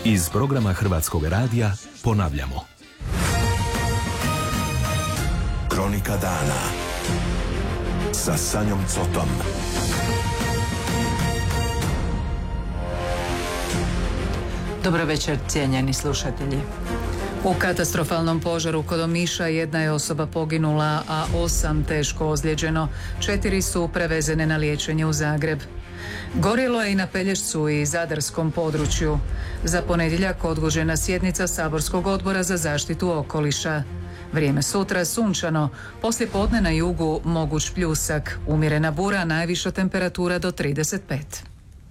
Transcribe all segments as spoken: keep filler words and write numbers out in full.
Iz programa Hrvatskog radija ponavljamo. Kronika dana sa Sanjom Cotom. Dobro večer, cijenjeni slušatelji. U katastrofalnom požaru kod Omiša jedna je osoba poginula, a osam teško ozlijeđeno. Četiri su prevezene na liječenje u Zagreb. Gorjelo je i na Pelješcu i zadarskom području. Za ponedjeljak odgođena sjednica Saborskog odbora za zaštitu okoliša. Vrijeme sutra sunčano, poslije podne na jugu moguć pljusak, umjerena bura, najviša temperatura do trideset pet.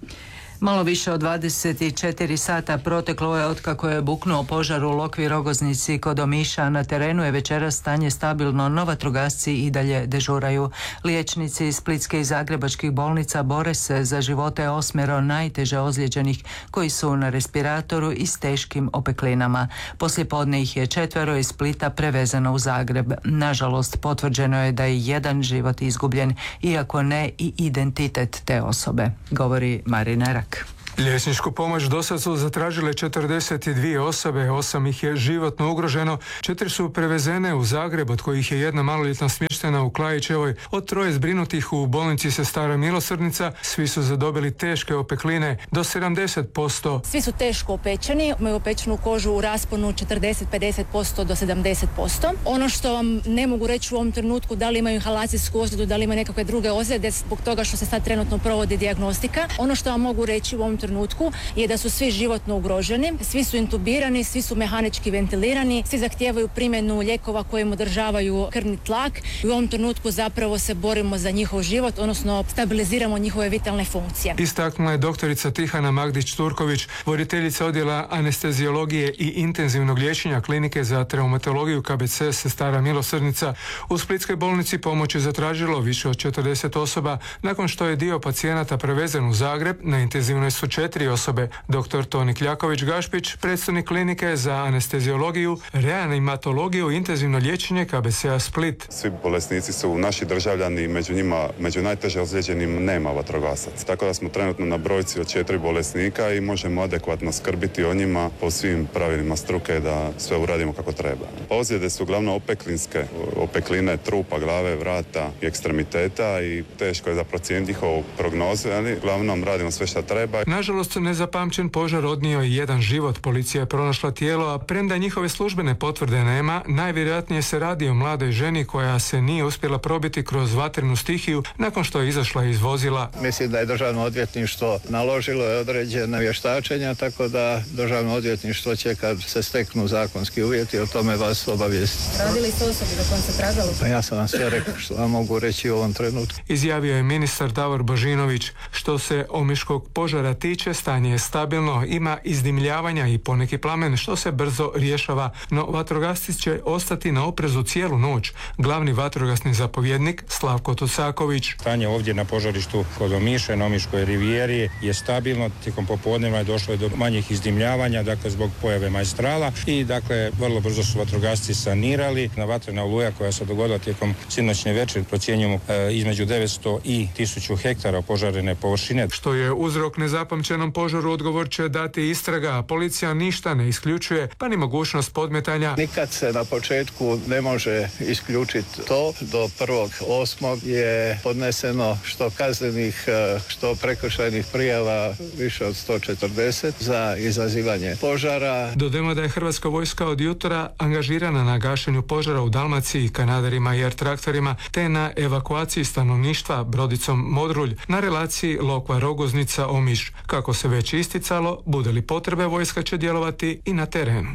Malo više od dvadeset četiri sata proteklo je otkako je buknuo požar u Lokvi Rogoznici kod Omiša. Na terenu je večeras stanje stabilno, no vatrogasci i dalje dežuraju. Liječnici iz splitske i zagrebačkih bolnica bore se za živote osmero najteže ozlijeđenih koji su na respiratoru i s teškim opeklinama. Poslijepodne ih je četvero iz Splita prevezeno u Zagreb. Nažalost, potvrđeno je da je jedan život izgubljen, iako ne i identitet te osobe, govori Marina Rak. Liječničku pomoć dosad su zatražile četrdeset dvije osobe, osam ih je životno ugroženo, četiri su prevezene u Zagreb, od kojih je jedna maloljetna smještena u Klajićevoj, od troje zbrinutih u bolnici Sestara Milosrdnica, svi su zadobili teške opekline do sedamdeset posto. Svi su teško opečeni, imaju opečenu kožu u rasponu četrdeset do pedeset posto do sedamdeset posto. Ono što vam ne mogu reći u ovom trenutku, da li imaju inhalacijsku ozljedu, da li imaju nekakve druge ozljede, zbog toga što se sad trenutno provodi dijagnostika. Ono što vam mogu reći u ovom trenutku je da su svi životno ugroženi, svi su intubirani, svi su mehanički ventilirani, svi zahtijevaju primjenu lijekova koji im održavaju krvni tlak i u ovom trenutku zapravo se borimo za njihov život, odnosno stabiliziramo njihove vitalne funkcije. Istaknula je doktorica Tihana Magdić-Turković, voditeljica odjela anesteziologije i intenzivnog liječenja klinike za traumatologiju K B C Sestara Milosrdnica. U splitskoj bolnici pomoć je zatražilo više od četrdeset osoba, nakon što je dio pacijenata prevezen u Zagreb. Na intenzivnoj su četiri osobe. Doktor Toni Kljaković-Gašpić, predstavnik klinike za anesteziologiju, reanimatologiju i intenzivno liječenje K B C-a Split. Svi bolesnici su naši državljani, među njima, među najteže ozlijeđenim nema vatrogasaca. Tako da smo trenutno na brojci od četiri bolesnika i možemo adekvatno skrbiti o njima po svim pravilima struke da sve uradimo kako treba. Ozljede su uglavnom opeklinske, opekline trupa, glave, vrata i ekstremiteta i teško je da procijeniti njihovu prognozu, ali uglavnom radimo sve što treba. Nažalost, nezapamćen požar odnio je jedan život. Policija je pronašla tijelo, a premda njihove službene potvrde nema, najvjerojatnije se radi o mladoj ženi koja se nije uspjela probiti kroz vatrenu stihiju nakon što je izašla iz vozila. Mislim da je Državno odvjetništvo naložilo je određena vještačenja, tako da Državno odvjetništvo će, kad se steknu zakonski uvjeti, o tome vas obavijestiti. Radili su osobi za kojom se tragalo? Pa ja sam vam sve rekao što vam mogu reći u ovom trenutku. Izjavio je ministar Davor Božinović. Što se omiškog požara tiče, stanje je stabilno, ima izdimljavanja i poneki plamen što se brzo rješava, no vatrogasci će ostati na oprezu cijelu noć. Glavni vatrogasni zapovjednik Slavko Tucaković. Stanje ovdje na požarištu kod Omiša, na Omiškoj rivijeri je stabilno, tijekom popodneva je došlo do manjih izdimljavanja, dakle zbog pojave majstrala i dakle vrlo brzo su vatrogasci sanirali. Na vatrena oluja koja se dogodila tijekom sinoćne večeri procjenjujemo e, između devetsto i tisuću hektara požarene površine. Što je uzrok nezapamćenom požaru, odgovor će dati istraga, a policija ništa ne isključuje, pa ni mogućnost podmetanja. Nikad se na početku ne može isključiti to. Do prvog osmog je podneseno što kaznenih, što prekršajnih prijava više od sto četrdeset za izazivanje požara. Dodajmo da je Hrvatska vojska od jutra angažirana na gašenju požara u Dalmaciji kanaderima i R-traktorima, te na evakuaciji stanovništva brodicom Modrulj na relaciji Lokva Rogoznica Omiš. Kako se već isticalo, bude li potrebe, vojska će djelovati i na terenu.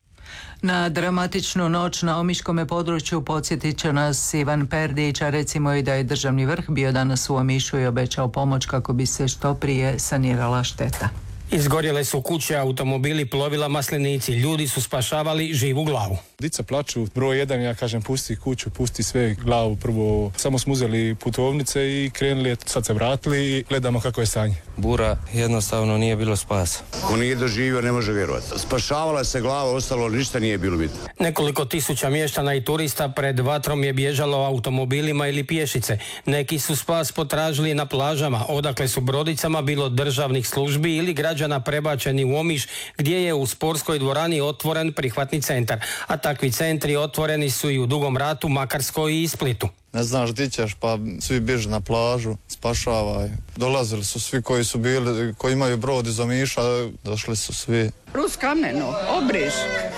Na dramatičnu noć na omiškome području podsjetit će nas Ivan Perdić, a recimo i da je državni vrh bio danas u Omišu i obećao pomoć kako bi se što prije sanirala šteta. Izgorjele su kuće, automobili, plovila, maslinici. Ljudi su spašavali živu glavu. Dica plaču, broj jedan, ja kažem pusti kuću, pusti sve, glavu prvo. Samo smo uzeli putovnice i krenuli, sad se vratili i gledamo kako je stanje. Bura, jednostavno nije bilo spasa. Ko nije doživio ne može vjerovati. Spašavala se glava, ostalo ništa nije bilo bitno. Nekoliko tisuća mještana i turista pred vatrom je bježalo automobilima ili pješice. Neki su spas potražili na plažama, odakle su brodicama bilo državnih službi ili građana prebačeni u Omiš, gdje je u sportskoj dvorani otvoren prihvatni centar. A takvi centri otvoreni su i u Dugom Ratu, Makarskoj i Splitu. Ne znaš gdje ćeš, pa svi bježe na plažu, spašavaj. Dolazili su svi koji su bili, koji imaju brod iz Omiša, došli su svi. Rus Kameno, Obriš,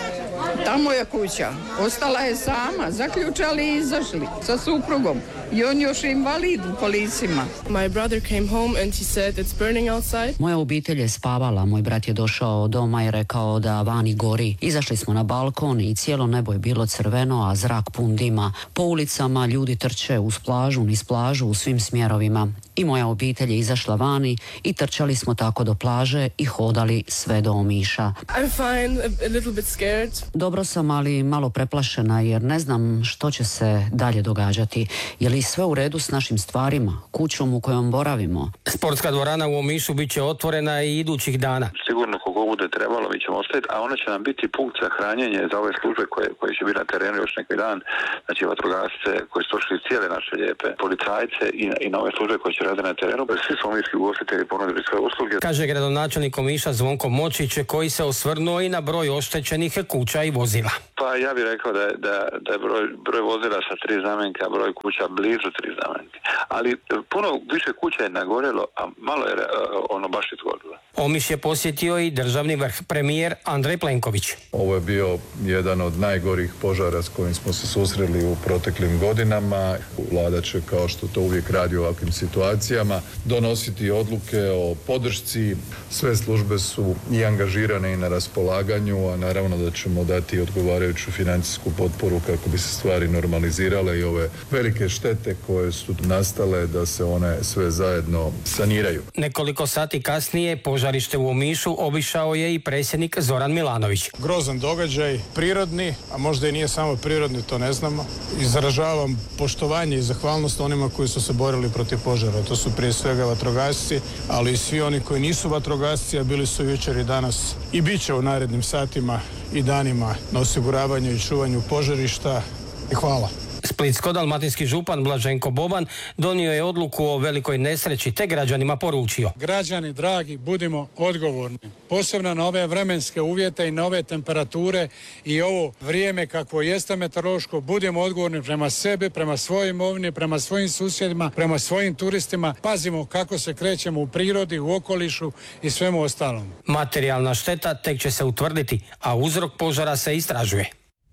tamo je kuća. Ostala je sama, zaključali i izašli sa suprugom. I on još invalid u kolicima. My brother came home and he said it's burning outside. Moja obitelj je spavala, moj brat je došao doma i rekao da vani gori. Izašli smo na balkon i cijelo nebo je bilo crveno, a zrak pun dima. Po ulicama ljudi trče uz plažu, niz plažu, u svim smjerovima. I moja obitelj je izašla vani i trčali smo tako do plaže i hodali sve do Omiša. I'm fine, a little bit scared. Dobro sam, ali malo preplašena jer ne znam što će se dalje događati. Je li sve u redu s našim stvarima, kućom u kojom boravimo? Sportska dvorana u Omišu bit će otvorena i idućih dana. Sigurno koliko bude trebalo mi ćemo ostaviti, a ona će nam biti punkt za hranjenje za ove službe koje, koje će biti na terenu još neki dan. Znači vatrogasce koji su došli cijele naše lijepe policajce i, i na ove službe koje će raditi na terenu. Svi su omiški ugostitelji ponudili svoje usluge. Kaže gradonačelnik Omiša Zvonko Močić, koji se osvrnuo i na broj oštećenih kuća i vozila. Pa ja bih rekao da je, da, da je broj, broj vozila sa tri znamenke, a broj kuća blizu tri znamenke. Ali puno više kuća je nagorjelo, a malo je ono baš izgorilo. Omiš je posjetio i državni vrh, premijer Andrej Plenković. Ovo je bio jedan od najgorih požara s kojim smo se susreli u proteklim godinama. Vlada će, kao što to uvijek radi u ovakvim situacijama, donositi odluke o podršci. Sve službe su i angažirane i na raspolaganju, a naravno da ćemo dati odgovarajuću financijsku potporu kako bi se stvari normalizirale i ove velike štete koje su nastale da se one sve zajedno saniraju. Nekoliko sati kasnije požarište u Omišu obišao je i predsjednik Zoran Milanović. Grozan događaj, prirodni, a možda i nije samo prirodni, to ne znamo. Izražavam poštovanje i zahvalnost onima koji su se borili protiv požara. To su prije svega vatrogasci, ali i svi oni koji nisu vatrogasci, a bili su jučer i danas i bit će u narednim satima i danima na osiguravanju i čuvanju požarišta. I hvala. Splitsko-dalmatinski župan Blaženko Boban donio je odluku o velikoj nesreći te građanima poručio. Građani dragi, budimo odgovorni. Posebno na ove vremenske uvjete i na ove temperature i ovo vrijeme kakvo jeste meteorološko, budimo odgovorni prema sebi, prema svojoj imovini, prema svojim susjedima, prema svojim turistima. Pazimo kako se krećemo u prirodi, u okolišu i svemu ostalom. Materijalna šteta tek će se utvrditi, a uzrok požara se istražuje.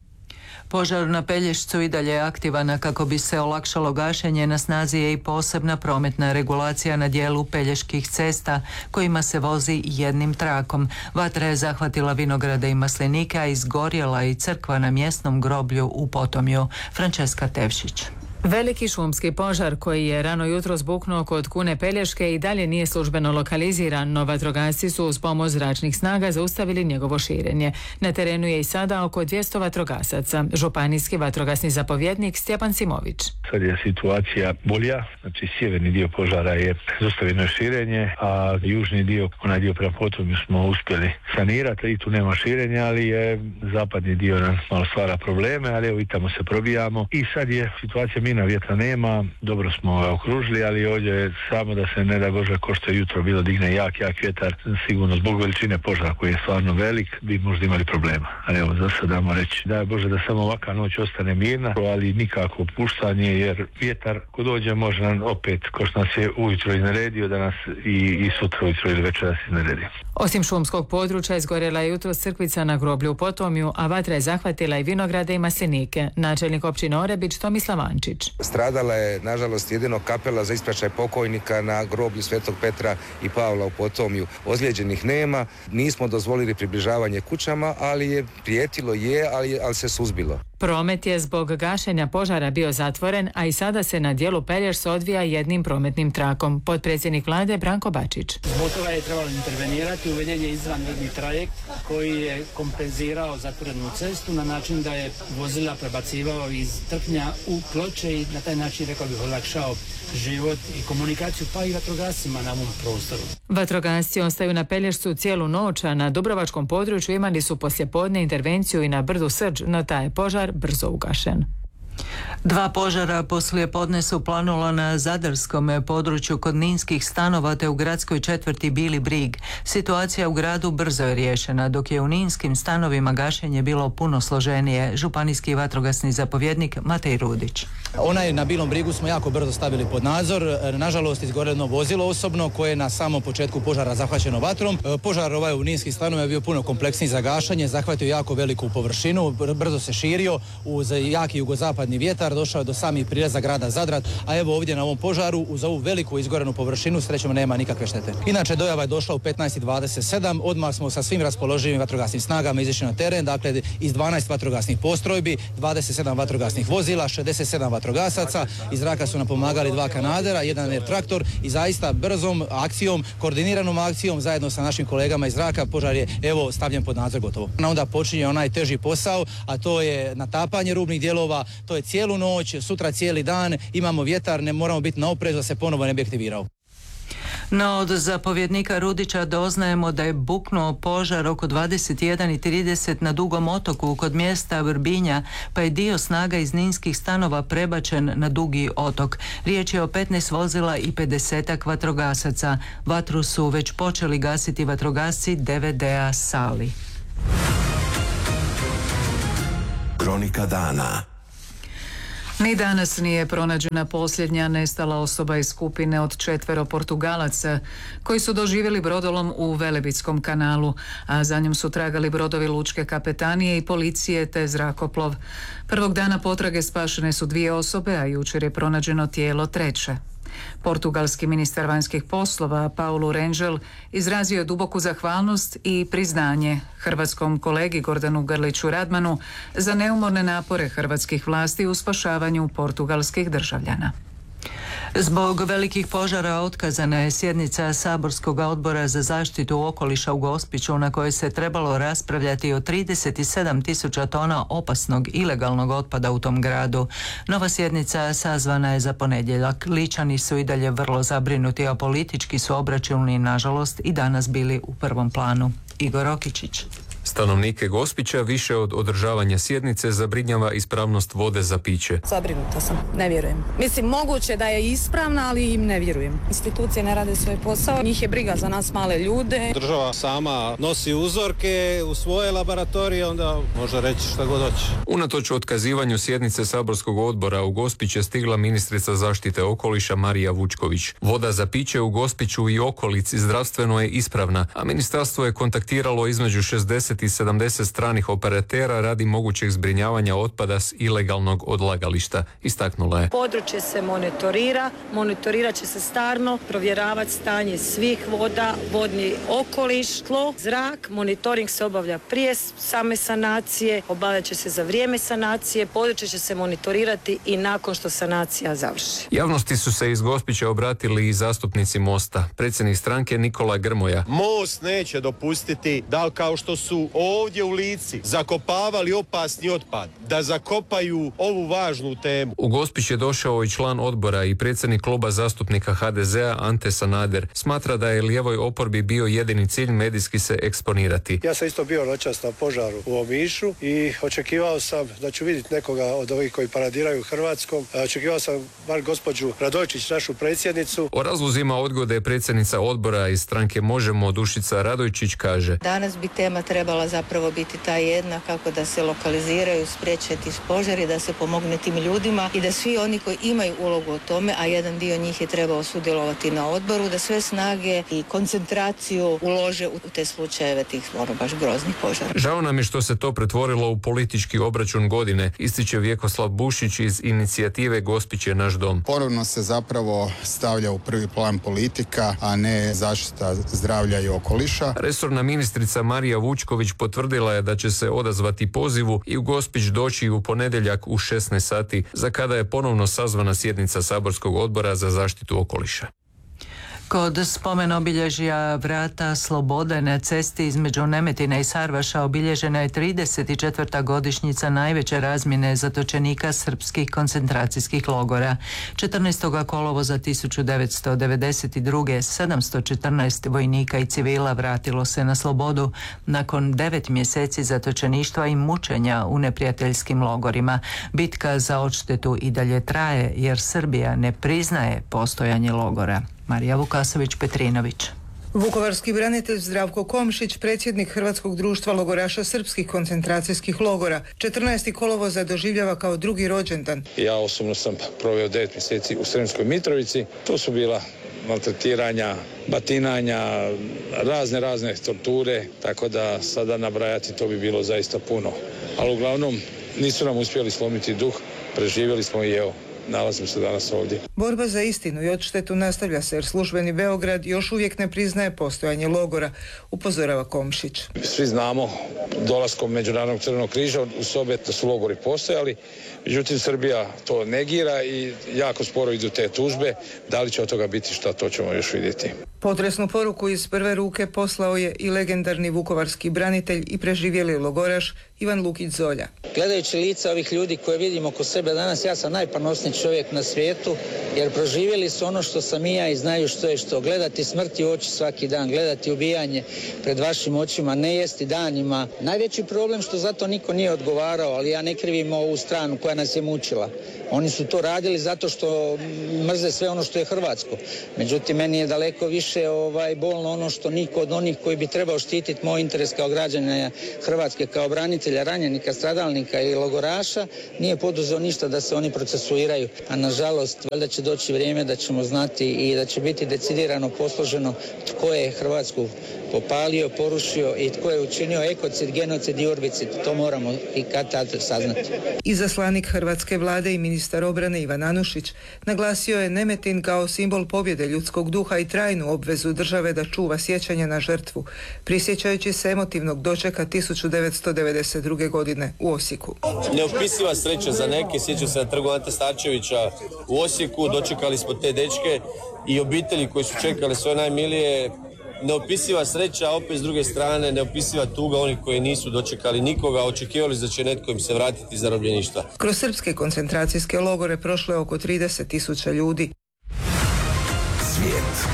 Požar na Pelješcu i dalje je aktivan, kako bi se olakšalo gašenje. Na snazi je i posebna prometna regulacija na dijelu peljeških cesta kojima se vozi jednim trakom. Vatra je zahvatila vinograde i maslinike, a izgorjela i crkva na mjesnom groblju u Potomju. Frančeska Tevšić. Veliki šumski požar koji je rano jutro zbuknuo kod Kune Pelješke i dalje nije službeno lokaliziran, no vatrogasci su uz pomoć zračnih snaga zaustavili njegovo širenje. Na terenu je i sada oko dvjesto vatrogasaca. Županijski vatrogasni zapovjednik Stjepan Simović. Sad je situacija bolja, znači sjeverni dio požara je zaustavljeno širenje, a južni dio, onaj dio prema Potomju smo uspjeli sanirati i tu nema širenja, ali je zapadni dio nam malo stvara probleme, ali evo i tamo se probijamo i sad je situacija mi na vjetra nema, dobro smo ga okružili, ali ovdje je samo da se ne da Bože ko što je jutro bilo digne jak, jak vjetar, sigurno zbog veličine požara koji je stvarno velik, bi možda imali problema. Ali evo, za sad damo reći, daj Bože da samo ovaka noć ostane mirna, ali nikako puštanje, jer vjetar ko dođe može nam opet, ko što nas je ujutro izneredio, da nas i, i sutra ujutro ili večeras izneredio. Osim šumskog područja, izgorjela je jutro crkvica na groblju u Potomju, a vatra je zahvatila i vinograde i maslinike. Načelnik općine Orebić Tomislav Ančić. Stradala je, nažalost, jedino kapela za ispraćaj pokojnika na groblju Svetog Petra i Pavla u Potomju. Ozlijeđenih nema, nismo dozvolili približavanje kućama, ali je prijetilo je, ali, ali se suzbilo. Promet je zbog gašenja požara bio zatvoren, a i sada se na dijelu Pelješca odvija jednim prometnim trakom. Potpredsjednik vlade Branko Bačić. Zbog toga je trebalo intervenirati, uveden je izvanredni trajekt koji je kompenzirao zatvorenu cestu na način da je vozila prebacivao iz Trpnja u Ploče i na taj način, rekao bih, olakšao život i komunikaciju, pa i vatrogascima na ovom prostoru. Vatrogasci ostaju na Pelješcu cijelu noć, a na dubrovačkom području imali su poslijepodne intervenciju i na brdu Srđ, no taj je požar brzo ugašen. Dva požara poslije podne su planula na zadarskom području kod ninskih stanova te u gradskoj četvrti Bili Brig. Situacija u gradu brzo je riješena, dok je u ninskim stanovima gašenje bilo puno složenije. Županijski vatrogasni zapovjednik Matej Rudić. Onaj na Bilom Brigu smo jako brzo stavili pod nadzor. Nažalost, izgoreno vozilo osobno koje je na samom početku požara zahvaćeno vatrom. Požar ovaj u ninskim stanovima je bio puno kompleksniji za gašanje, zahvatio jako veliku površinu, brzo se širio uz jaki jugozapadni vjetar, došao je do samih prileza grada Zadra, a evo ovdje na ovom požaru uz ovu veliku izgorenu površinu srećom nema nikakve štete. Inače, dojava je došla u petnaest i dvadeset sedam, odmah smo sa svim raspoloživim vatrogasnim snagama izišli na teren, dakle iz dvanaest vatrogasnih postrojbi, dvadeset sedam vatrogasnih vozila, šezdeset sedam vatrogasaca, iz zraka su nam pomagali dva kanadera, jedan air traktor i zaista brzom akcijom, koordiniranom akcijom zajedno sa našim kolegama iz zraka požar je evo stavljen pod nadzor gotovo. Onda počinje onaj teži posao, a to je natapanje rubnih dijelova, to je cijelu noć, sutra cijeli dan, imamo vjetar, ne moramo biti na oprezu da se ponovo ne bi aktivirao. No, od zapovjednika Rudića doznajemo da je buknuo požar oko dvadeset jedan i trideset na Dugom otoku kod mjesta Vrbinja, pa je dio snaga iz ninskih stanova prebačen na Dugi otok. Riječ je o petnaest vozila i pedesetak vatrogasaca. Vatru su već počeli gasiti vatrogasci D V D-a Sali. Kronika dana. Ni danas nije pronađena posljednja nestala osoba iz skupine od četvero Portugalaca koji su doživjeli brodolom u Velebitskom kanalu, a za njom su tragali brodovi lučke kapetanije i policije te zrakoplov. Prvog dana potrage spašene su dvije osobe, a jučer je pronađeno tijelo treće. Portugalski ministar vanjskih poslova Paulo Rangel izrazio je duboku zahvalnost i priznanje hrvatskom kolegi Gordanu Grliću Radmanu za neumorne napore hrvatskih vlasti u spašavanju portugalskih državljana. Zbog velikih požara otkazana je sjednica Saborskog odbora za zaštitu okoliša u Gospiću na kojoj se trebalo raspravljati o trideset sedam tisuća tona opasnog ilegalnog otpada u tom gradu. Nova sjednica sazvana je za ponedjeljak. Ličani su i dalje vrlo zabrinuti, a politički su obračuni nažalost i danas bili u prvom planu. Igor Okičić. Stanovnike Gospića više od održavanja sjednice zabrinjava ispravnost vode za piće. Zabrinuta sam, ne vjerujem. Mislim, moguće da je ispravna, ali im ne vjerujem. Institucije ne rade svoj posao, njih je briga za nas male ljude. Država sama nosi uzorke u svoje laboratorije, onda može reći šta god hoće. Unatoč otkazivanju sjednice Saborskog odbora u Gospić je stigla ministrica zaštite okoliša Marija Vučković. Voda za piće u Gospiću i okolici zdravstveno je ispravna, a ministarstvo je kontaktiralo između šezdeset i sedamdeset stranih operatera radi mogućeg zbrinjavanja otpada s ilegalnog odlagališta, istaknula je. Područje se monitorira, monitorirat će se stalno, provjeravati stanje svih voda, vodni okoliš, tlo, zrak, monitoring se obavlja prije same sanacije, obavljat će se za vrijeme sanacije, područje će se monitorirati i nakon što sanacija završi. Javnosti su se iz Gospića obratili i zastupnici Mosta. Predsjednik stranke Nikola Grmoja. Most neće dopustiti da kao što su ovdje u Lici zakopavali opasni otpad, da zakopaju ovu važnu temu. U Gospić je došao i član odbora i predsjednik kluba zastupnika ha de zea Ante Sanader. Smatra da je lijevoj oporbi bio jedini cilj medijski se eksponirati. Ja sam isto bio noćas na požaru u Omišu i očekivao sam da ću vidjeti nekoga od ovih koji paradiraju Hrvatskom. Očekivao sam bar gospođu Radojčić, našu predsjednicu. O razlozima odgode predsjednica odbora iz stranke Možemo Dušica Radojčić kaže. Danas bi tema trebala zapravo biti ta jedna, kako da se lokaliziraju, spriječiti požari, da se pomogne tim ljudima i da svi oni koji imaju ulogu o tome, a jedan dio njih je trebao sudjelovati na odboru, da sve snage i koncentraciju ulože u te slučajeve tih ono baš groznih požara. Žao nam je što se to pretvorilo u politički obračun godine, ističe Vjekoslav Bušić iz inicijative Gospić je naš dom. Ponovno se zapravo stavlja u prvi plan politika, a ne zaštita zdravlja i okoliša. Resorna ministrica Marija Vučković potvrdila je da će se odazvati pozivu i u Gospić doći u ponedjeljak u šesnaest sati, za kada je ponovno sazvana sjednica Saborskog odbora za zaštitu okoliša. Kod spomen obilježja Vrata slobode na cesti između Nemetine i Sarvaša obilježena je trideset četvrta godišnjica najveće razmjene zatočenika srpskih koncentracijskih logora. četrnaestog kolovoza tisuću devetsto devedeset druge. sedamsto četrnaest vojnika i civila vratilo se na slobodu nakon devet mjeseci zatočeništva i mučenja u neprijateljskim logorima. Bitka za odštetu i dalje traje jer Srbija ne priznaje postojanje logora. Marija Vukasović-Petrinović. Vukovarski branitelj Zdravko Komšić, predsjednik Hrvatskog društva logoraša srpskih koncentracijskih logora, četrnaesti kolovoza doživljava kao drugi rođendan. Ja osobno sam proveo devet mjeseci u Sremskoj Mitrovici. To su bila maltretiranja, batinanja, razne razne torture, tako da sada nabrajati to bi bilo zaista puno. Ali uglavnom nisu nam uspjeli slomiti duh, preživjeli smo i evo. Nalazim se danas ovdje. Borba za istinu i odštetu nastavlja se jer službeni Beograd još uvijek ne priznaje postojanje logora, upozorava Komšić. Svi znamo dolaskom Međunarodnog Crvenog križa u sobe da su logori postojali, međutim Srbija to negira i jako sporo idu te tužbe. Da li će od toga biti šta, to ćemo još vidjeti. Potresnu poruku iz prve ruke poslao je i legendarni vukovarski branitelj i preživjeli logoraš Ivan Lukić Zolja. Gledajući lica ovih ljudi koje vidimo oko sebe danas, ja sam najponosniji čovjek na svijetu jer proživjeli su ono što sam i ja i znaju što je što. Gledati smrti u oči svaki dan, gledati ubijanje pred vašim očima, ne jesti danima. Najveći problem što zato niko nije odgovarao, ali ja ne krivim ovu stranu koja nas je mučila. Oni su to radili zato što mrze sve ono što je hrvatsko. Međutim, meni je daleko više ovaj, bolno ono što niko od onih koji bi trebao štititi moj interes kao građana Hrvatske, kao branitelja, ranjenika, stradalnika i logoraša, nije poduzeo ništa da se oni procesuiraju. A nažalost, valjda će doći vrijeme da ćemo znati i da će biti decidirano posloženo tko je Hrvatsku popalio, porušio i tko je učinio ekocid, genocid i urbicid. To moramo i kad tad saznati. Izaslanik hrvatske vlade i ministar obrane Ivan Anušić naglasio je Nemetin kao simbol pobjede ljudskog duha i trajnu obvezu države da čuva sjećanje na žrtvu, prisjećajući se emotivnog dočeka tisuću devetsto devedeset druge. godine u Osijeku. Neopisiva sreća za neke, sjećam se na trgu Ante Starčevića u Osijeku, dočekali smo te dečke i obitelji koji su čekali svoje najmilije. Neopisiva sreća, a opet s druge strane neopisiva tuga onih koji nisu dočekali nikoga, očekivali da će netko im se vratiti iz zarobljeništva. Kroz srpske koncentracijske logore prošlo je oko trideset tisuća ljudi. Svijet.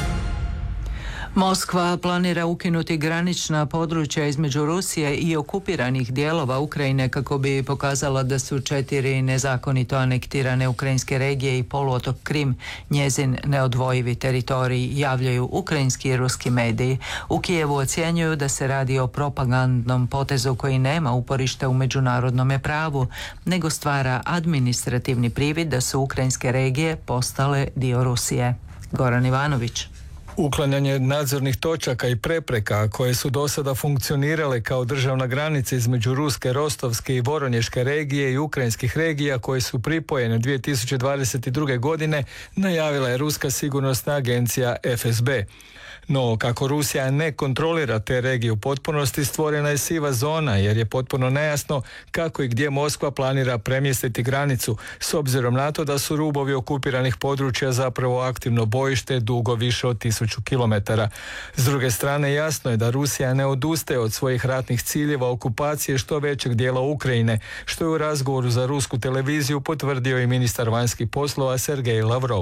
Moskva planira ukinuti granična područja između Rusije i okupiranih dijelova Ukrajine kako bi pokazala da su četiri nezakonito anektirane ukrajinske regije i poluotok Krim njezin neodvojivi teritorij, javljaju ukrajinski i ruski mediji. U Kijevu ocjenjuju da se radi o propagandnom potezu koji nema uporište u međunarodnom pravu, nego stvara administrativni privid da su ukrajinske regije postale dio Rusije. Goran Ivanović. Uklanjanje nadzornih točaka i prepreka koje su do sada funkcionirale kao državna granica između ruske, rostovske i voronješke regije i ukrajinskih regija koje su pripojene dvije tisuće dvadeset druge. godine najavila je ruska sigurnosna agencija F S B. No, kako Rusija ne kontrolira te regije u potpunosti, stvorena je siva zona jer je potpuno nejasno kako i gdje Moskva planira premjestiti granicu, s obzirom na to da su rubovi okupiranih područja zapravo aktivno bojište dugo više od tisuću kilometara. S druge strane, jasno je da Rusija ne odustaje od svojih ratnih ciljeva okupacije što većeg dijela Ukrajine, što je u razgovoru za rusku televiziju potvrdio i ministar vanjskih poslova Sergej Lavrov.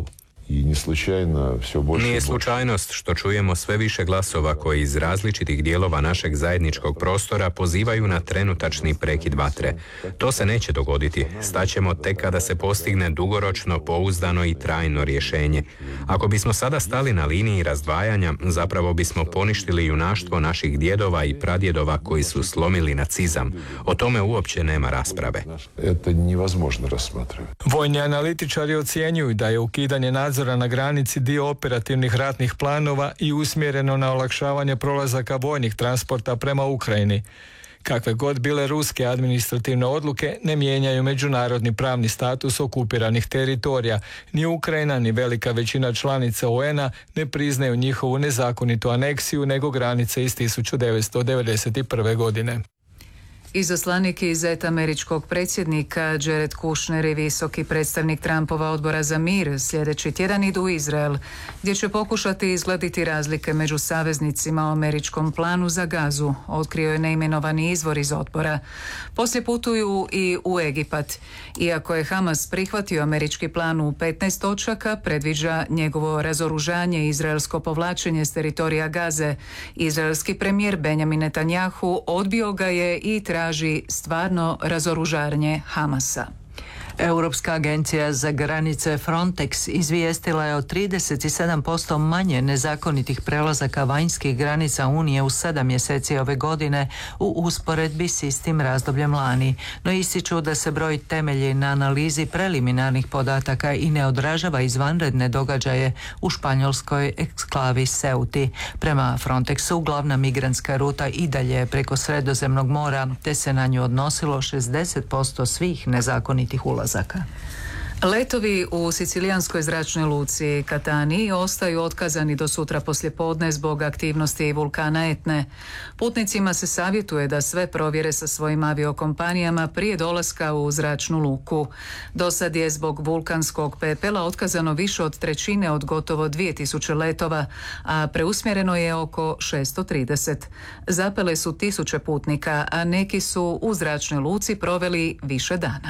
Nije slučajnost što čujemo sve više glasova koji iz različitih dijelova našeg zajedničkog prostora pozivaju na trenutačni prekid vatre. To se neće dogoditi. Staćemo tek kada se postigne dugoročno, pouzdano i trajno rješenje. Ako bismo sada stali na liniji razdvajanja, zapravo bismo poništili junaštvo naših djedova i pradjedova koji su slomili nacizam. O tome uopće nema rasprave. Vojni analitičari ocjenjuju da je ukidanje nadzora na granici dio operativnih ratnih planova i usmjereno na olakšavanje prolazaka vojnih transporta prema Ukrajini. Kakve god bile ruske administrativne odluke ne mijenjaju međunarodni pravni status okupiranih teritorija. Ni Ukrajina ni velika većina članica U N-a ne priznaju njihovu nezakonitu aneksiju nego granice iz tisuću devetsto devedeset prve. godine. Izaslanik iz američkog predsjednika Jared Kushner i visoki predstavnik Trumpova odbora za mir sljedeći tjedan idu u Izrael, gdje će pokušati izgladiti razlike među saveznicima u američkom planu za Gazu, otkrio je neimenovani izvor iz odbora. Poslije putuju i u Egipat. Iako je Hamas prihvatio američki plan u petnaest točaka, predviđa njegovo razoružanje i izraelsko povlačenje s teritorija Gaze. Izraelski premijer Benjamin Netanjahu odbio ga je i traži traži stvarno razoružanje Hamasa. Europska agencija za granice Frontex izvijestila je o trideset sedam posto manje nezakonitih prelazaka vanjskih granica Unije u sedam mjeseci ove godine u usporedbi s istim razdobljem lani, no ističu da se broj temelji na analizi preliminarnih podataka i ne odražava izvanredne događaje u španjolskoj eksklavi Ceuti. Prema Frontexu, glavna migrantska ruta i dalje preko Sredozemnog mora, te se na nju odnosilo šezdeset posto svih nezakonitih ulazaka. Letovi u sicilijanskoj zračnoj luci Catani ostaju otkazani do sutra poslijepodne zbog aktivnosti vulkana Etne. Putnicima se savjetuje da sve provjere sa svojim aviokompanijama prije dolaska u zračnu luku. Do sad je zbog vulkanskog pepela otkazano više od trećine od gotovo dvije tisuće letova, a preusmjereno je oko šesto trideset. Zapele su tisuće putnika, a neki su u zračnoj luci proveli više dana.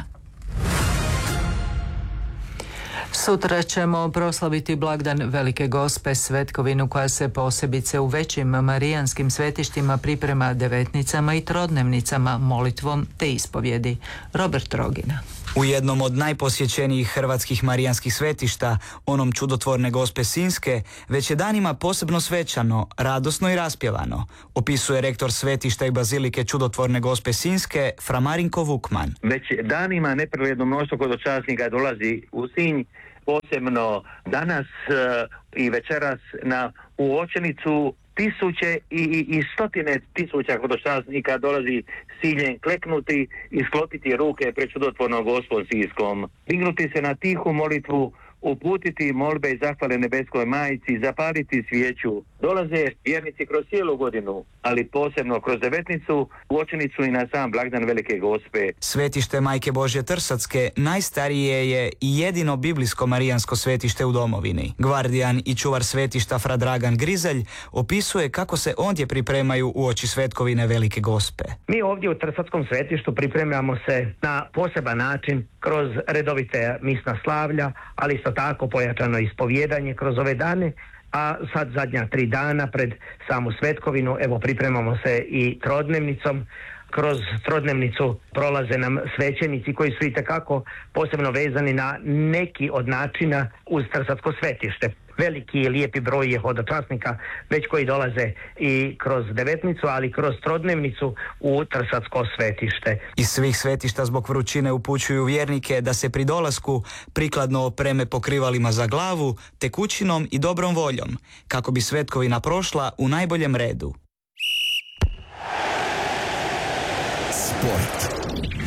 Sutra ćemo proslaviti blagdan Velike Gospe, svetkovinu koja se posebice u većim marijanskim svetištima priprema devetnicama i trodnevnicama, molitvom te ispovjedi. Robert Rogina. U jednom od najposjećenijih hrvatskih marijanskih svetišta, onom Čudotvorne Gospe Sinjske, već je danima posebno svečano, radosno i raspjevano, opisuje rektor svetišta i bazilike Čudotvorne Gospe Sinjske, fra Marinko Vukman. Već danima nepregledno mnoštvo hodočasnika dolazi u Sinj, posebno danas i večeras na uočenicu tisuće i, i, i stotine tisuća hodočasnika dolazi s ciljem kleknuti i sklopiti ruke pred Čudotvornom Gospom Sinjskom, dignuti se na tihu molitvu, uputiti molbe i zahvale Nebeskoj Majici, zapaliti svijeću. Dolaze vjernici kroz cijelu godinu, ali posebno kroz devetnicu, uočenicu i na sam blagdan Velike Gospe. Svetište Majke Božje Trsatske najstarije je i jedino biblijsko marijansko svetište u domovini. Gvardijan i čuvar svetišta fra Dragan Grizelj opisuje kako se ondje pripremaju uoči svetkovine Velike Gospe. Mi ovdje u Trsatskom svetištu pripremamo se na poseban način kroz redovite misna slavlja, ali isto tako pojačano ispovjedanje kroz ove dane, a sad zadnja tri dana pred samu svetkovinu, evo pripremamo se i trodnevnicom. Kroz trodnevnicu prolaze nam svećenici koji su itekako posebno vezani na neki od načina uz Trsatsko svetište. Veliki i lijepi broj je hodočasnika već koji dolaze i kroz devetnicu, ali kroz trodnevnicu u Trsatsko svetište. Iz svih svetišta zbog vrućine upućuju vjernike da se pri dolasku prikladno opreme pokrivalima za glavu, tekućinom i dobrom voljom, kako bi svetkovina prošla u najboljem redu. Sport.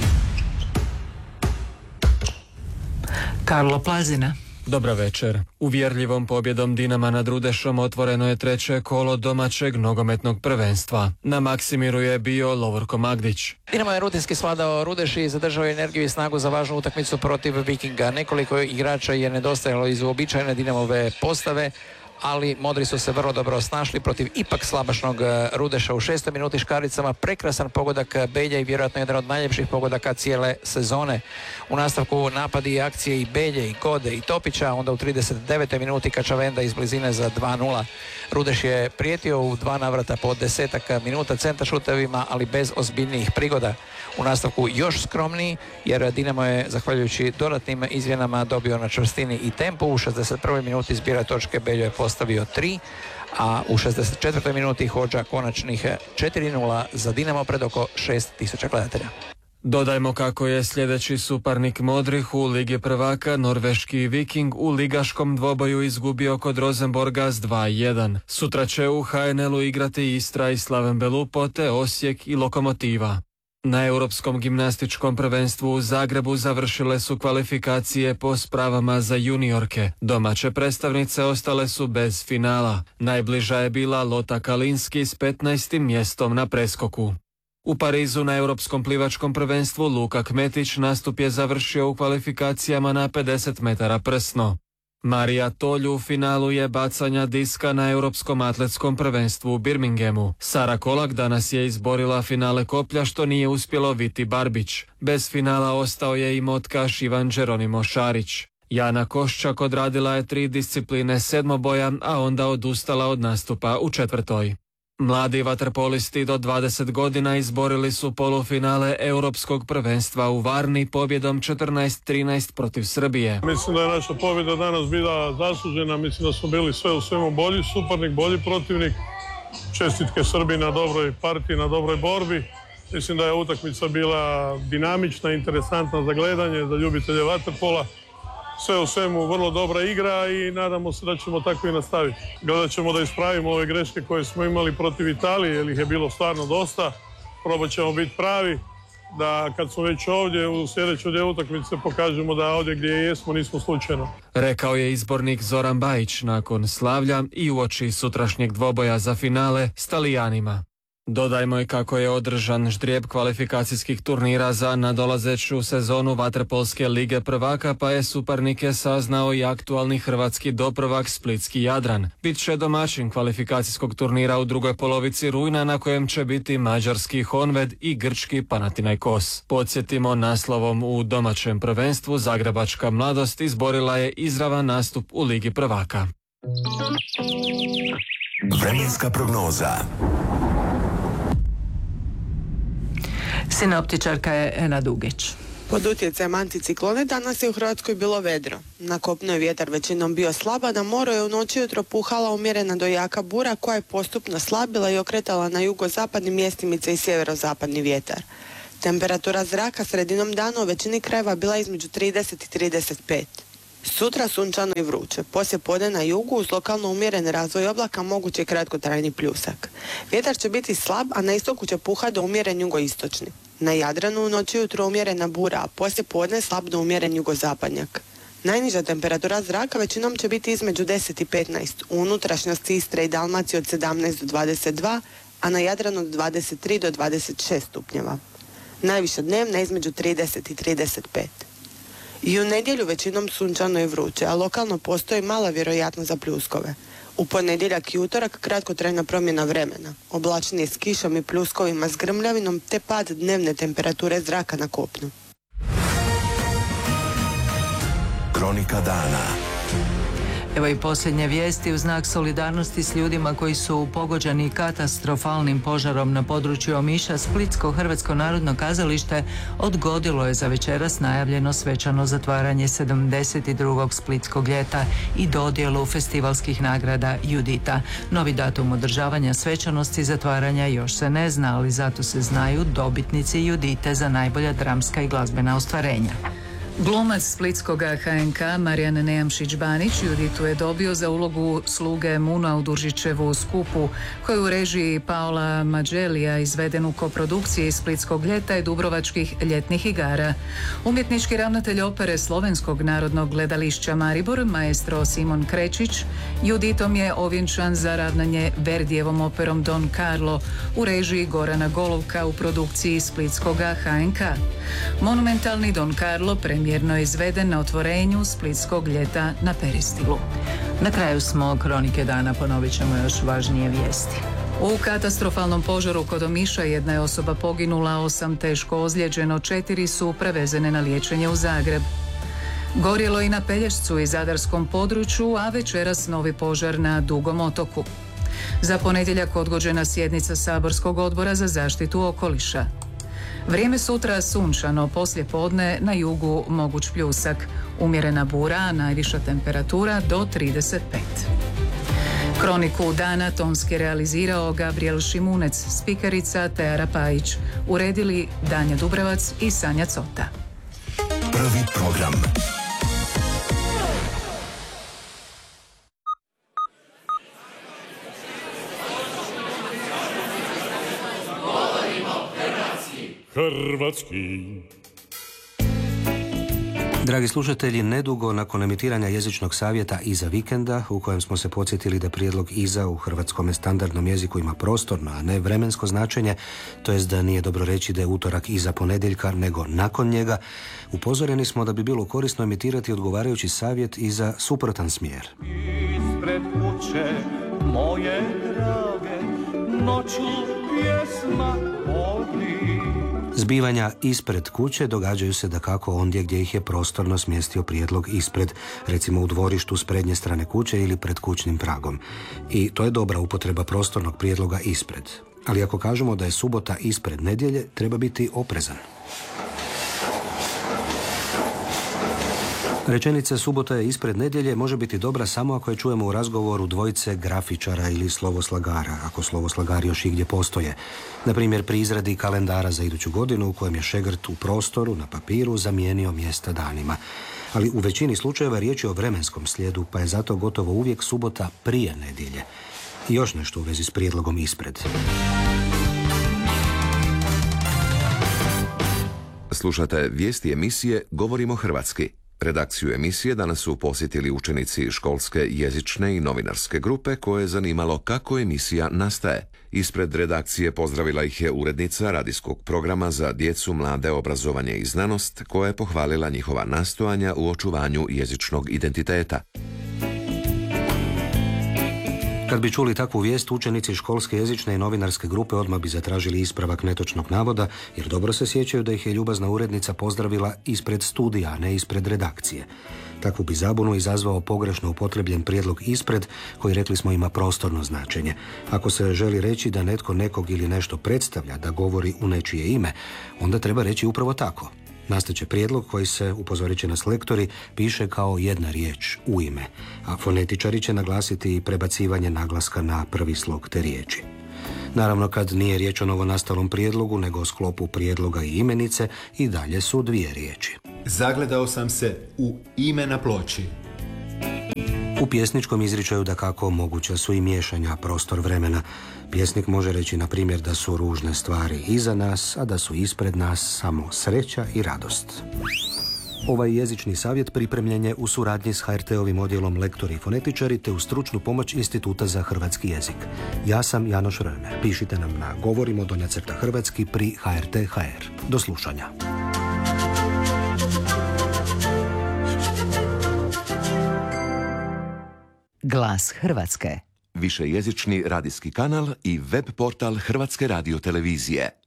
Karlo Plazina. Dobra večer. Uvjerljivom pobjedom Dinama nad Rudešom otvoreno je treće kolo domaćeg nogometnog prvenstva. Na Maksimiru je bio Lovorko Magdić. Dinamo je rutinski svladao Rudeš i zadržao energiju i snagu za važnu utakmicu protiv Vikinga. Nekoliko igrača je nedostajalo iz uobičajene Dinamove postave, ali modri su se vrlo dobro snašli protiv ipak slabašnog Rudeša u šestoj minuti škaricama. Prekrasan pogodak Belje i vjerojatno jedan od najljepših pogodaka cijele sezone. U nastavku napadi i akcije i Belje i Gode i Topića, onda u trideset devetoj minuti Kačavenda iz blizine za dva nula. Rudeš je prijetio u dva navrata po desetak minuta centaršutevima, ali bez ozbiljnijih prigoda. U nastavku još skromniji, jer Dinamo je, zahvaljujući dodatnim izmjenama, dobio na čvrstini i tempu. U šezdeset prvoj minuti zbira točke Beljo je postavio tri, a u šezdeset četvrtoj minuti Hodža konačnih četiri nula za Dinamo pred oko šest tisuća gledatelja. Dodajmo kako je sljedeći suparnik modrih u Ligi prvaka, norveški Viking, u ligaškom dvoboju izgubio kod Rosenborga s dva jedan. Sutra će u ha en el-u igrati Istra i Slaven Belupo te Osijek i Lokomotiva. Na Europskom gimnastičkom prvenstvu u Zagrebu završile su kvalifikacije po spravama za juniorke. Domaće predstavnice ostale su bez finala. Najbliža je bila Lota Kalinski s petnaestim mjestom na preskoku. U Parizu na Europskom plivačkom prvenstvu Luka Kmetić nastup je završio u kvalifikacijama na pedeset metara prsno. Marija Tolju u finalu je bacanja diska na Europskom atletskom prvenstvu u Birminghamu. Sara Kolak danas je izborila finale koplja što nije uspjelo Viti Barbić. Bez finala ostao je i motkaš Ivan Geronimo Šarić. Jana Koščak odradila je tri discipline sedmoboja, a onda odustala od nastupa u četvrtoj. Mladi vaterpolisti do dvadeset godina izborili su polufinale Europskog prvenstva u Varni pobjedom četrnaest trinaest protiv Srbije. Mislim da je naša pobjeda danas bila zaslužena, mislim da smo bili sve u svemu bolji suparnik, bolji protivnik. Čestitke Srbiji na dobroj partiji, na dobroj borbi. Mislim da je utakmica bila dinamična, interesantna za gledanje, za ljubitelje vaterpola. Sve u svemu vrlo dobra igra i nadamo se da ćemo tako i nastaviti. Gledat ćemo da ispravimo ove greške koje smo imali protiv Italije, jer ih je bilo stvarno dosta. Probat ćemo biti pravi, da kad smo već ovdje u sljedećoj dvije utakmice pokažemo da ovdje gdje jesmo nismo slučajno. Rekao je izbornik Zoran Bajić nakon slavlja i uoči sutrašnjeg dvoboja za finale s Talijanima. Dodajmo i kako je održan ždrijeb kvalifikacijskih turnira za nadolazeću sezonu vaterpolske lige prvaka, pa je suparnike saznao i aktualni hrvatski doprvak Splitski Jadran. Bit će domaćin kvalifikacijskog turnira u drugoj polovici rujna, na kojem će biti mađarski Honved i grčki Panathinaikos. Podsjetimo, naslovom u domaćem prvenstvu Zagrebačka mladost izborila je izravan nastup u Ligi prvaka. Vremenska prognoza. Sinoptičarka je Ena Dugić. Pod utjecajem anticiklone danas je u Hrvatskoj bilo vedro. Na kopnu je vjetar većinom bio slab, a na moru je u noći jutro puhala umjerena do jaka bura koja je postupno slabila i okretala na jugozapadni mjestimice i sjeverozapadni vjetar. Temperatura zraka sredinom dana u većini krajeva bila između trideset i trideset pet. Sutra sunčano i vruće. Poslije podne na jugu uz lokalno umjeren razvoj oblaka moguće kratkotrajni pljusak. Vjetar će biti slab, a na istoku će puhati do umjeren jugoistočni. Na Jadranu u noći jutro umjerena bura, a poslije podne slab do umjeren jugozapadnjak. Najniža temperatura zraka većinom će biti između deset i petnaest, u unutrašnjosti Istre i Dalmacije od sedamnaest do dvadeset dva, a na Jadranu od dvadeset tri do dvadeset šest stupnjeva. Najviša dnevna između trideset i trideset pet. I u nedjelju većinom sunčano i vruće, a lokalno postoji mala vjerojatnost za pljuskove. U ponedjeljak i utorak kratkotrajna promjena vremena, oblačnije s kišom i pljuskovima s grmljavinom te pad dnevne temperature zraka na kopnu. Kronika dana. Evo i posljednje vijesti. U znak solidarnosti s ljudima koji su pogođeni katastrofalnim požarom na području Omiša, Splitsko Hrvatsko narodno kazalište odgodilo je za večeras najavljeno svečano zatvaranje sedamdeset drugog Splitskog ljeta i dodjelu festivalskih nagrada Judita. Novi datum održavanja svečanosti zatvaranja još se ne zna, ali zato se znaju dobitnici Judite za najbolja dramska i glazbena ostvarenja. Glumac splitskog ha en ka Marijan Nejamšić-Banić Juditu je dobio za ulogu sluge Muna u Duržićevu skupu, koju u režiji Paola Mađelija izveden u koprodukciji Splitskog ljeta i Dubrovačkih ljetnih igara. Umjetnički ravnatelj opere Slovenskog narodnog gledališća Maribor, maestro Simon Krečić, Juditom je ovjenčan za ravnanje Verdijevom operom Don Carlo u režiji Gorana Golovka u produkciji Splitskog ha en ka. Monumentalni Don Carlo premijer Mirno je izveden na otvorenju Splitskog ljeta na Peristilu. Na kraju smo Kronike dana, ponovit ćemo još važnije vijesti. U katastrofalnom požaru kod Omiša jedna je osoba poginula, osam teško ozlijeđeno, četiri su prevezene na liječenje u Zagreb. Gorjelo i na Pelješcu i zadarskom području, a večeras novi požar na Dugom otoku. Za ponedjeljak odgođena sjednica Saborskog odbora za zaštitu okoliša. Vrijeme sutra sunčano, poslije podne na jugu moguć pljusak, umjerena bura, a najviša temperatura do trideset pet. Kroniku dana tonski realizirao Gabriel Šimunec, spikerica Teara Pajić. Uredili Danja Dubravac i Sanja Cota. Prvi program. Hrvatski. Dragi slušatelji, nedugo nakon emitiranja jezičnog savjeta Iza vikenda, u kojem smo se podsjetili da prijedlog iza u hrvatskom standardnom jeziku ima prostorno, a ne vremensko značenje, to jest da nije dobro reći da je utorak iza ponedjeljka, nego nakon njega, upozoreni smo da bi bilo korisno emitirati odgovarajući savjet i za suprotan smjer. Ispred kuće moje drage, noću pjesma ovdje. Zbivanja ispred kuće događaju se dakako ondje gdje ih je prostorno smjestio prijedlog ispred, recimo u dvorištu s prednje strane kuće ili pred kućnim pragom. I to je dobra upotreba prostornog prijedloga ispred. Ali ako kažemo da je subota ispred nedjelje, treba biti oprezan. Rečenica subota je ispred nedjelje može biti dobra samo ako je čujemo u razgovoru dvojice grafičara ili slovoslagara, ako slovoslagari još igdje postoje. Na primjer, pri izradi kalendara za iduću godinu u kojem je šegrt u prostoru, na papiru, zamijenio mjesta danima. Ali u većini slučajeva riječ je o vremenskom slijedu, pa je zato gotovo uvijek subota prije nedjelje. I još nešto u vezi s prijedlogom ispred. Slušate vijesti emisije Govorimo hrvatski. Redakciju emisije danas su posjetili učenici školske jezične i novinarske grupe koje je zanimalo kako emisija nastaje. Ispred redakcije pozdravila ih je urednica radijskog programa za djecu, mlade, obrazovanje i znanost, koja je pohvalila njihova nastojanja u očuvanju jezičnog identiteta. Kad bi čuli takvu vijest, učenici školske jezične i novinarske grupe odmah bi zatražili ispravak netočnog navoda, jer dobro se sjećaju da ih je ljubazna urednica pozdravila ispred studija, a ne ispred redakcije. Takvu bi zabunu izazvao pogrešno upotrebljen prijedlog ispred, koji, rekli smo, ima prostorno značenje. Ako se želi reći da netko nekog ili nešto predstavlja, da govori u nečije ime, onda treba reći upravo tako. Nastaće prijedlog koji se, upozorit će nas lektori, piše kao jedna riječ, u ime, a fonetičari će naglasiti i prebacivanje naglaska na prvi slog te riječi. Naravno, kad nije riječ o novonastalom prijedlogu, nego o sklopu prijedloga i imenice, i dalje su dvije riječi. Zagledao sam se u ime na ploči. U pjesničkom izričaju dakako moguća su i miješanja prostor vremena. Pjesnik može reći, na primjer, da su ružne stvari iza nas, a da su ispred nas samo sreća i radost. Ovaj jezični savjet pripremljen je u suradnji s ha er te-ovim odjelom Lektori i fonetičari te u stručnu pomoć Instituta za hrvatski jezik. Ja sam Janoš Römer. Pišite nam na govorimo donja crta hrvatski pri ha er te ha er. Do slušanja. Glas Hrvatske. Višejezični radijski kanal i web portal Hrvatske radiotelevizije.